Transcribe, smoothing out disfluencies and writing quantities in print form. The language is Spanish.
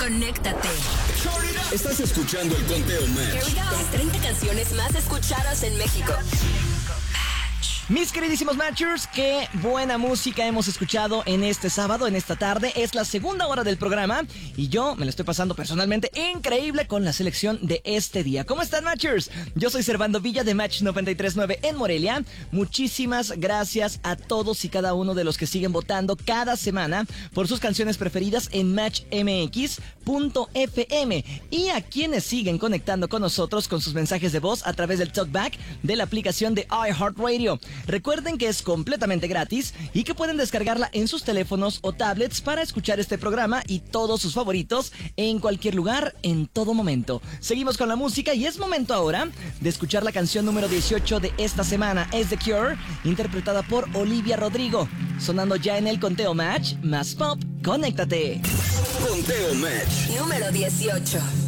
Conéctate. Estás escuchando el Conteo Match. Here we go. Las 30 canciones más escuchadas en México. Mis queridísimos Matchers, qué buena música hemos escuchado en este sábado, en esta tarde. Es la segunda hora del programa y yo me la estoy pasando personalmente increíble con la selección de este día. ¿Cómo están, Matchers? Yo soy Servando Villa de Match 93.9 en Morelia. Muchísimas gracias a todos y cada uno de los que siguen votando cada semana por sus canciones preferidas en matchmx.fm y a quienes siguen conectando con nosotros con sus mensajes de voz a través del TalkBack de la aplicación de iHeartRadio. Recuerden que es completamente gratis y que pueden descargarla en sus teléfonos o tablets para escuchar este programa y todos sus favoritos en cualquier lugar, en todo momento. Seguimos con la música y es momento ahora de escuchar la canción número 18 de esta semana. Es The Cure, interpretada por Olivia Rodrigo. Sonando ya en el Conteo Match, más pop, conéctate. Conteo Match Número 18.